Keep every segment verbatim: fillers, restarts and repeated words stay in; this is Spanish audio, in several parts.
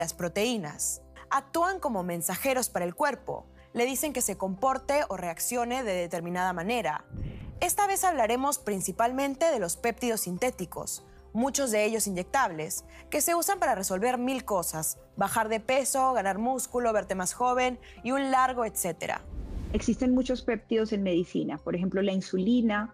las proteínas. Actúan como mensajeros para el cuerpo. Le dicen que se comporte o reaccione de determinada manera. Esta vez hablaremos principalmente de los péptidos sintéticos, muchos de ellos inyectables, que se usan para resolver mil cosas: bajar de peso, ganar músculo, verte más joven y un largo etcétera. Existen muchos péptidos en medicina, por ejemplo la insulina,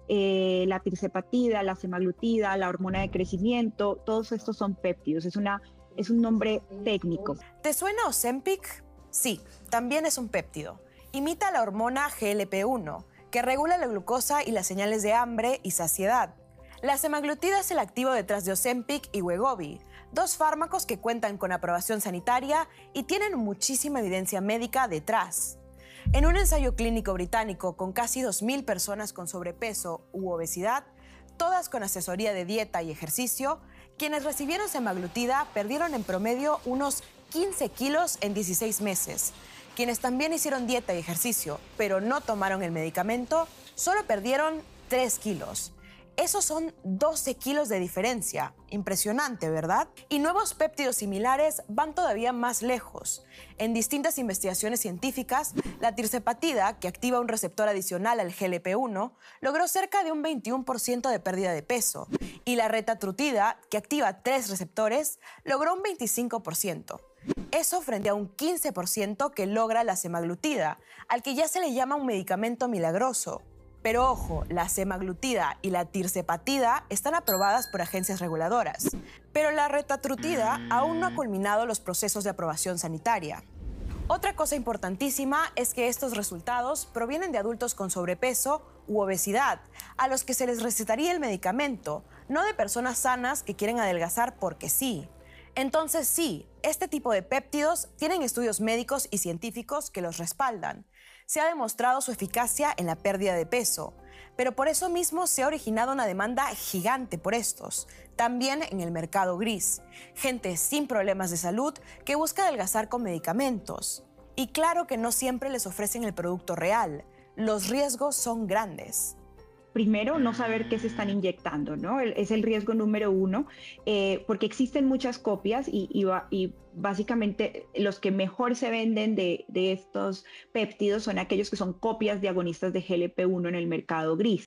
eh, la tirzepatida, la semaglutida, la hormona de crecimiento, todos estos son péptidos, es, una, es un nombre técnico. ¿Te suena Ozempic? Sí, también es un péptido. Imita la hormona G L P uno, que regula la glucosa y las señales de hambre y saciedad. La semaglutida es el activo detrás de Ozempic y Wegovy, dos fármacos que cuentan con aprobación sanitaria y tienen muchísima evidencia médica detrás. En un ensayo clínico británico con casi dos mil personas con sobrepeso u obesidad, todas con asesoría de dieta y ejercicio, quienes recibieron semaglutida perdieron en promedio unos quince kilos en dieciséis meses. Quienes también hicieron dieta y ejercicio, pero no tomaron el medicamento, solo perdieron tres kilos. Esos son doce kilos de diferencia. Impresionante, ¿verdad? Y nuevos péptidos similares van todavía más lejos. En distintas investigaciones científicas, la tirzepatida, que activa un receptor adicional al G L P uno, logró cerca de un veintiuno por ciento de pérdida de peso. Y la retatrutida, que activa tres receptores, logró un veinticinco por ciento. Eso frente a un quince por ciento que logra la semaglutida, al que ya se le llama un medicamento milagroso. Pero ojo, la semaglutida y la tirzepatida están aprobadas por agencias reguladoras, pero la retatrutida aún no ha culminado los procesos de aprobación sanitaria. Otra cosa importantísima es que estos resultados provienen de adultos con sobrepeso u obesidad, a los que se les recetaría el medicamento, no de personas sanas que quieren adelgazar porque sí. Entonces sí, este tipo de péptidos tienen estudios médicos y científicos que los respaldan. Se ha demostrado su eficacia en la pérdida de peso, pero por eso mismo se ha originado una demanda gigante por estos, también en el mercado gris. Gente sin problemas de salud que busca adelgazar con medicamentos. Y claro que no siempre les ofrecen el producto real. Los riesgos son grandes. Primero, no saber qué se están inyectando, ¿no? Es el riesgo número uno, eh, porque existen muchas copias y, y, y básicamente los que mejor se venden de, de estos péptidos son aquellos que son copias de agonistas de G L P uno en el mercado gris.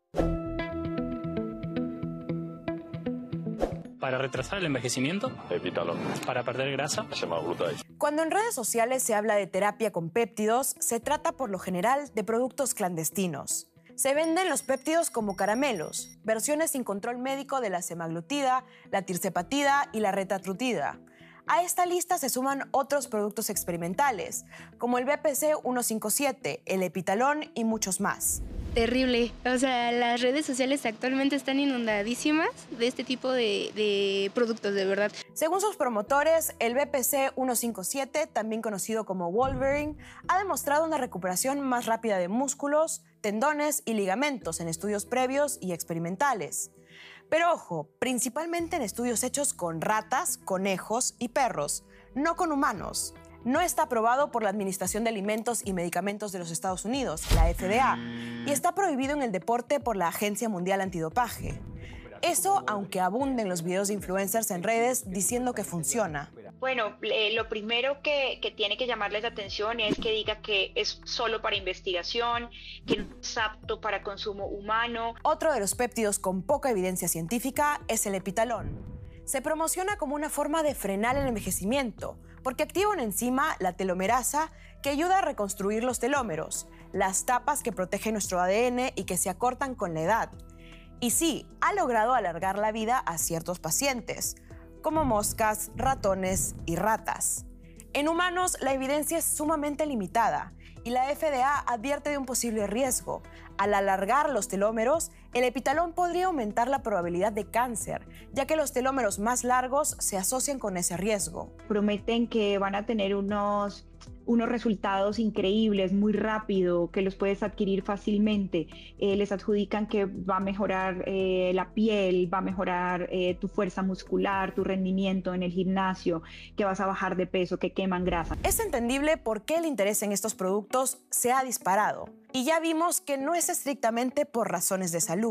Para retrasar el envejecimiento, Epitalón. Para perder grasa, Semaglutida. Cuando en redes sociales se habla de terapia con péptidos, se trata por lo general de productos clandestinos. Se venden los péptidos como caramelos, versiones sin control médico de la semaglutida, la tirzepatida y la retatrutida. A esta lista se suman otros productos experimentales, como el B P C ciento cincuenta y siete, el Epitalón y muchos más. Terrible. O sea, las redes sociales actualmente están inundadísimas de este tipo de, de productos, de verdad. Según sus promotores, el B P C ciento cincuenta y siete, también conocido como Wolverine, ha demostrado una recuperación más rápida de músculos, tendones y ligamentos en estudios previos y experimentales. Pero ojo, principalmente en estudios hechos con ratas, conejos y perros, no con humanos. No está aprobado por la Administración de Alimentos y Medicamentos de los Estados Unidos, la F D A, y está prohibido en el deporte por la Agencia Mundial Antidopaje. Eso aunque abunden los videos de influencers en redes diciendo que funciona. Bueno, eh, lo primero que, que tiene que llamarles la atención es que diga que es solo para investigación, que no es apto para consumo humano. Otro de los péptidos con poca evidencia científica es el Epitalón. Se promociona como una forma de frenar el envejecimiento, porque activa una enzima, la telomerasa, que ayuda a reconstruir los telómeros, las tapas que protegen nuestro A D N y que se acortan con la edad. Y sí, ha logrado alargar la vida a ciertos pacientes, como moscas, ratones y ratas. En humanos, la evidencia es sumamente limitada y la F D A advierte de un posible riesgo. Al alargar los telómeros, el Epitalón podría aumentar la probabilidad de cáncer, ya que los telómeros más largos se asocian con ese riesgo. Prometen que van a tener unos, unos resultados increíbles, muy rápido, que los puedes adquirir fácilmente. Eh, les adjudican que va a mejorar eh, la piel, va a mejorar eh, tu fuerza muscular, tu rendimiento en el gimnasio, que vas a bajar de peso, que queman grasa. Es entendible por qué el interés en estos productos se ha disparado. Y ya vimos que no es estrictamente por razones de salud.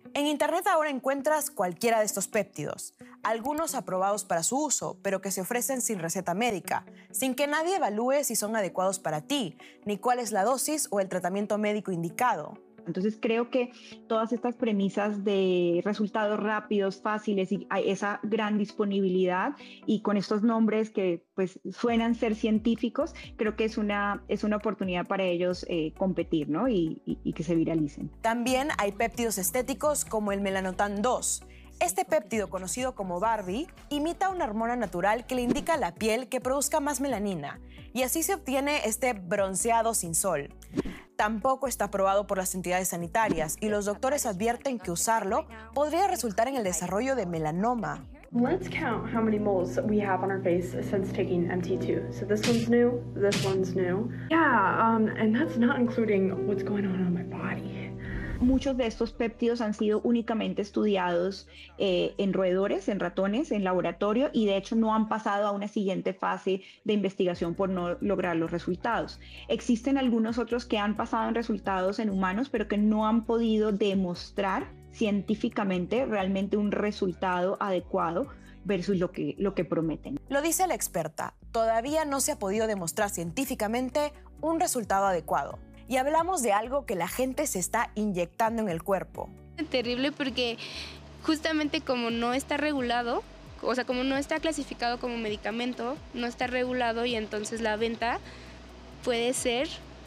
En Internet ahora encuentras cualquiera de estos péptidos, algunos aprobados para su uso, pero que se ofrecen sin receta médica, sin que nadie evalúe si son adecuados para ti, ni cuál es la dosis o el tratamiento médico indicado. Entonces creo que todas estas premisas de resultados rápidos, fáciles y esa gran disponibilidad y con estos nombres que pues suenan ser científicos, creo que es una, es una oportunidad para ellos eh, competir, ¿no? y, y, y que se viralicen. También hay péptidos estéticos como el Melanotan dos. Este péptido, conocido como Barbie, imita una hormona natural que le indica a la piel que produzca más melanina y así se obtiene este bronceado sin sol. Tampoco está aprobado por las entidades sanitarias y los doctores advierten que usarlo podría resultar en el desarrollo de melanoma. Let's count how many moles we have on our face since taking M T two. So this one's new, this one's new. Yeah, um, and that's not including what's going on in my body. Muchos de estos péptidos han sido únicamente estudiados eh, en roedores, en ratones, en laboratorio y de hecho no han pasado a una siguiente fase de investigación por no lograr los resultados. Existen algunos otros que han pasado en resultados en humanos pero que no han podido demostrar científicamente realmente un resultado adecuado versus lo que, lo que prometen. Lo dice la experta, todavía no se ha podido demostrar científicamente un resultado adecuado. Y hablamos de algo que la gente se está inyectando en el cuerpo. Es terrible porque justamente como no está regulado, o sea, como no está clasificado como medicamento, no está regulado y entonces la venta puede ser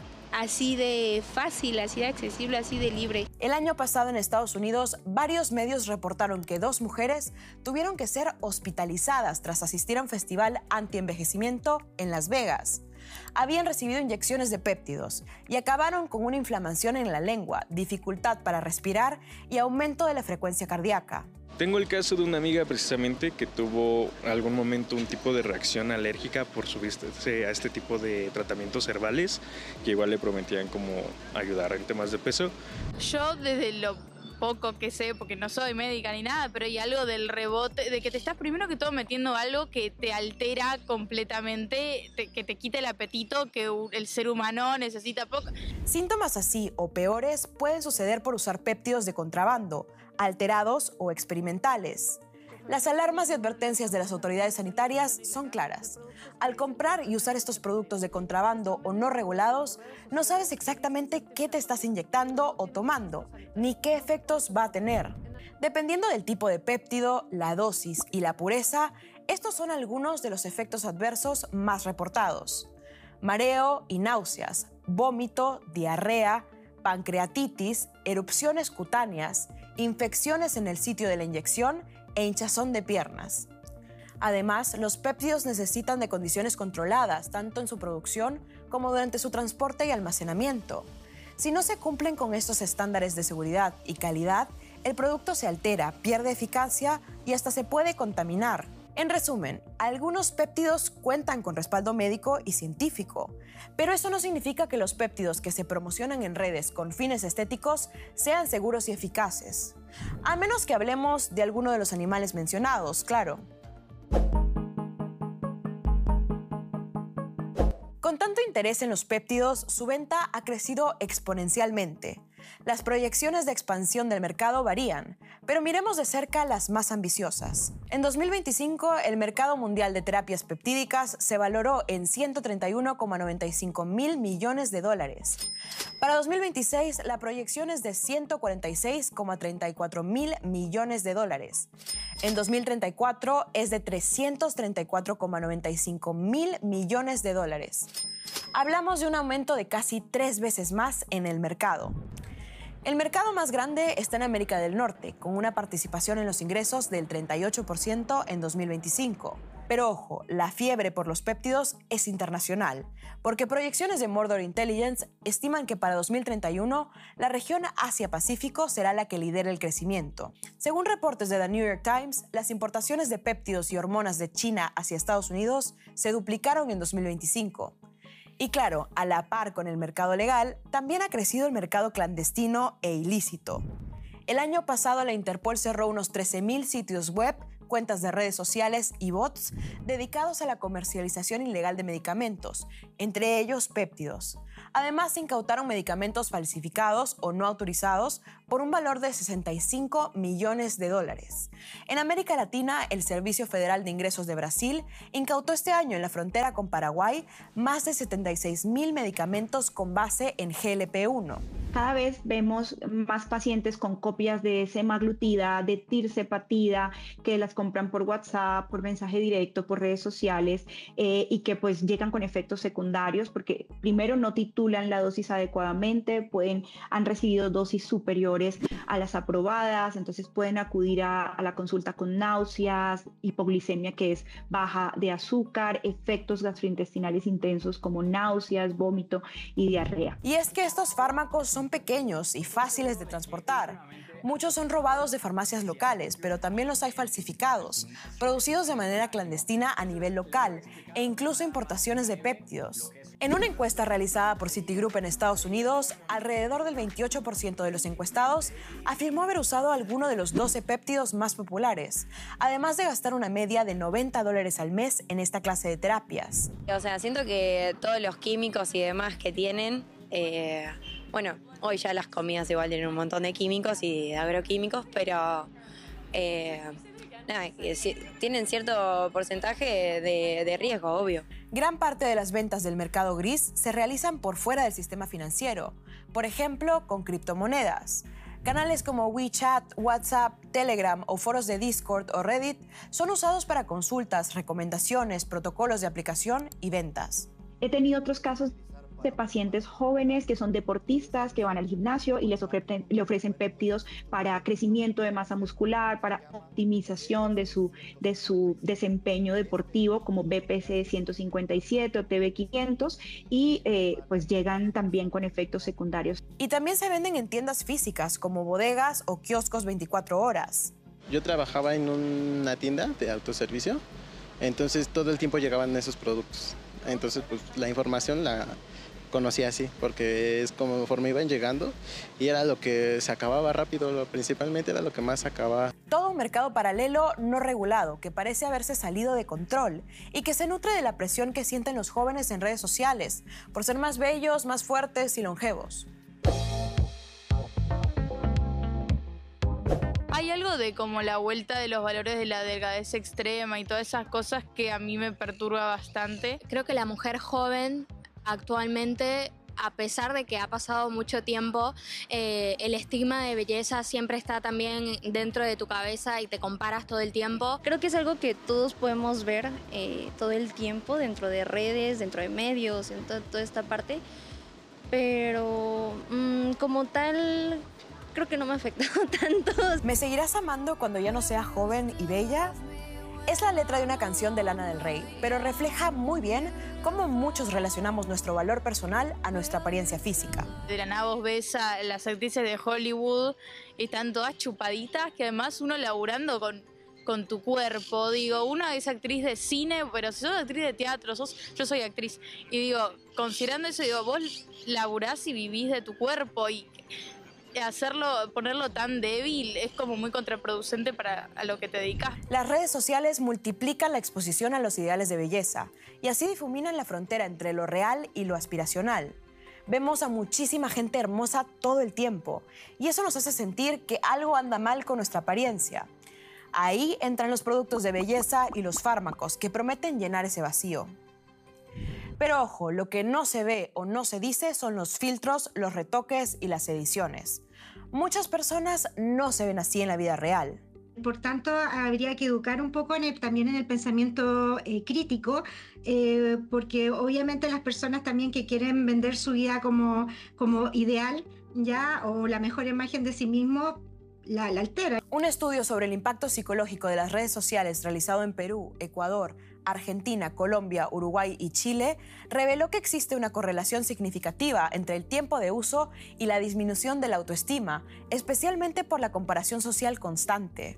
así de fácil, así de accesible, así de libre. El año pasado en Estados Unidos, varios medios reportaron que dos mujeres tuvieron que ser hospitalizadas tras asistir a un festival antienvejecimiento en Las Vegas. Habían recibido inyecciones de péptidos y acabaron con una inflamación en la lengua, dificultad para respirar y aumento de la frecuencia cardíaca. Tengo el caso de una amiga precisamente que tuvo algún momento un tipo de reacción alérgica por subirse a este tipo de tratamientos herbales que igual le prometían como ayudar en temas de peso. Yo desde lo poco que sé, porque no soy médica ni nada, pero hay algo del rebote, de que te estás primero que todo metiendo algo que te altera completamente, te, que te quita el apetito que el ser humano necesita poco. Síntomas así o peores pueden suceder por usar péptidos de contrabando, alterados o experimentales. Las alarmas y advertencias de las autoridades sanitarias son claras. Al comprar y usar estos productos de contrabando o no regulados, no sabes exactamente qué te estás inyectando o tomando, ni qué efectos va a tener. Dependiendo del tipo de péptido, la dosis y la pureza, estos son algunos de los efectos adversos más reportados. Mareo y náuseas, vómito, diarrea, pancreatitis, erupciones cutáneas, infecciones en el sitio de la inyección e hinchazón de piernas. Además, los péptidos necesitan de condiciones controladas, tanto en su producción como durante su transporte y almacenamiento. Si no se cumplen con estos estándares de seguridad y calidad, el producto se altera, pierde eficacia y hasta se puede contaminar. En resumen, algunos péptidos cuentan con respaldo médico y científico, pero eso no significa que los péptidos que se promocionan en redes con fines estéticos sean seguros y eficaces. A menos que hablemos de alguno de los animales mencionados, claro. Con tanto interés en los péptidos, su venta ha crecido exponencialmente. Las proyecciones de expansión del mercado varían, pero miremos de cerca las más ambiciosas. En dos mil veinticinco, el mercado mundial de terapias peptídicas se valoró en ciento treinta y uno coma noventa y cinco mil millones de dólares. Para dos mil veintiséis, la proyección es de ciento cuarenta y seis coma treinta y cuatro mil millones de dólares. En dos mil treinta y cuatro es de trescientos treinta y cuatro coma noventa y cinco mil millones de dólares. Hablamos de un aumento de casi tres veces más en el mercado. El mercado más grande está en América del Norte, con una participación en los ingresos del treinta y ocho por ciento en dos mil veinticinco. Pero ojo, la fiebre por los péptidos es internacional, porque proyecciones de Mordor Intelligence estiman que para dos mil treinta y uno la región Asia-Pacífico será la que lidere el crecimiento. Según reportes de The New York Times, las importaciones de péptidos y hormonas de China hacia Estados Unidos se duplicaron en dos mil veinticinco. Y claro, a la par con el mercado legal, también ha crecido el mercado clandestino e ilícito. El año pasado la Interpol cerró unos trece mil sitios web cuentas de redes sociales y bots dedicados a la comercialización ilegal de medicamentos, entre ellos péptidos. Además, se incautaron medicamentos falsificados o no autorizados por un valor de sesenta y cinco millones de dólares. En América Latina, el Servicio Federal de Ingresos de Brasil incautó este año en la frontera con Paraguay más de setenta y seis mil medicamentos con base en G L P uno. Cada vez vemos más pacientes con copias de semaglutida, de tirzepatida, que las compran por WhatsApp, por mensaje directo, por redes sociales eh, y que pues llegan con efectos secundarios porque primero no titulan la dosis adecuadamente, pueden, han recibido dosis superiores a las aprobadas, entonces pueden acudir a, a la consulta con náuseas, hipoglicemia que es baja de azúcar, efectos gastrointestinales intensos como náuseas, vómito y diarrea. Y es que estos fármacos son pequeños y fáciles de transportar. Muchos son robados de farmacias locales, pero también los hay falsificados, producidos de manera clandestina a nivel local e incluso importaciones de péptidos. En una encuesta realizada por Citigroup en Estados Unidos, alrededor del veintiocho por ciento de los encuestados afirmó haber usado alguno de los doce péptidos más populares, además de gastar una media de noventa dólares al mes en esta clase de terapias. O sea, siento que todos los químicos y demás que tienen, eh, bueno, hoy ya las comidas igual tienen un montón de químicos y de agroquímicos, pero eh, nada, tienen cierto porcentaje de, de riesgo, obvio. Gran parte de las ventas del mercado gris se realizan por fuera del sistema financiero, por ejemplo, con criptomonedas. Canales como WeChat, WhatsApp, Telegram o foros de Discord o Reddit son usados para consultas, recomendaciones, protocolos de aplicación y ventas. He tenido otros casos de pacientes jóvenes que son deportistas, que van al gimnasio y les ofrecen, le ofrecen péptidos para crecimiento de masa muscular, para optimización de su, de su desempeño deportivo, como B P C ciento cincuenta y siete o T B quinientos, y eh, pues llegan también con efectos secundarios. Y también se venden en tiendas físicas, como bodegas o kioscos veinticuatro horas. Yo trabajaba en una tienda de autoservicio, entonces todo el tiempo llegaban esos productos. Entonces, pues la información la conocí así, porque es como conforme iban llegando y era lo que se acababa rápido, lo, principalmente era lo que más se acababa. Todo un mercado paralelo no regulado que parece haberse salido de control y que se nutre de la presión que sienten los jóvenes en redes sociales por ser más bellos, más fuertes y longevos. Hay algo de como la vuelta de los valores de la delgadez extrema y todas esas cosas que a mí me perturba bastante. Creo que la mujer joven actualmente, a pesar de que ha pasado mucho tiempo, eh, el estigma de belleza siempre está también dentro de tu cabeza y te comparas todo el tiempo. Creo que es algo que todos podemos ver eh, todo el tiempo dentro de redes, dentro de medios, en to toda esta parte, pero mmm, como tal creo que no me ha afectado tanto. ¿Me seguirás amando cuando ya no sea joven y bella? Es la letra de una canción de Lana del Rey, pero refleja muy bien cómo muchos relacionamos nuestro valor personal a nuestra apariencia física. De la nada vos ves a las actrices de Hollywood y están todas chupaditas, que además uno laburando con, con tu cuerpo. Digo, una es actriz de cine, pero si sos actriz de teatro, sos, yo soy actriz. Y digo, considerando eso, digo, vos laburás y vivís de tu cuerpo y hacerlo, ponerlo tan débil es como muy contraproducente para a lo que te dedicas. Las redes sociales multiplican la exposición a los ideales de belleza y así difuminan la frontera entre lo real y lo aspiracional. Vemos a muchísima gente hermosa todo el tiempo y eso nos hace sentir que algo anda mal con nuestra apariencia. Ahí entran los productos de belleza y los fármacos que prometen llenar ese vacío. Pero ojo, lo que no se ve o no se dice son los filtros, los retoques y las ediciones. Muchas personas no se ven así en la vida real. Por tanto, habría que educar un poco en el, también en el pensamiento eh, crítico, eh, porque obviamente las personas también que quieren vender su vida como, como ideal, ya, o la mejor imagen de sí mismo, la, la altera. Un estudio sobre el impacto psicológico de las redes sociales realizado en Perú, Ecuador, Argentina, Colombia, Uruguay y Chile reveló que existe una correlación significativa entre el tiempo de uso y la disminución de la autoestima, especialmente por la comparación social constante.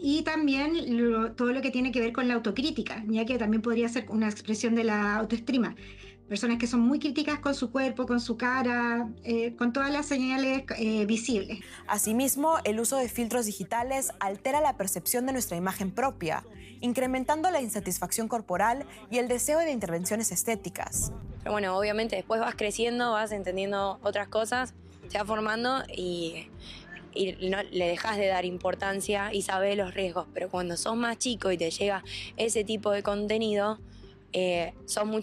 y también lo, todo lo que tiene que ver con la autocrítica, ya que también podría ser una expresión de la autoestima. Personas que son muy críticas con su cuerpo, con su cara, eh, con todas las señales eh, visibles. Asimismo, el uso de filtros digitales altera la percepción de nuestra imagen propia, incrementando la insatisfacción corporal y el deseo de intervenciones estéticas. Pero bueno, obviamente después vas creciendo, vas entendiendo otras cosas, te vas formando y, y no, le dejas de dar importancia y sabes los riesgos. Pero cuando sos más chico y te llega ese tipo de contenido, eh, sos mucho